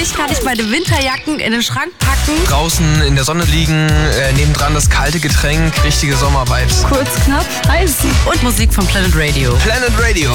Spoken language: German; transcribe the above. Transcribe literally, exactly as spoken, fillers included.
Endlich kann ich meine Winterjacken in den Schrank packen. Draußen in der Sonne liegen, äh, nebendran das kalte Getränk, richtige Sommer-Vibes. Kurz, knapp, heiß. Und Musik von Planet Radio. Planet Radio.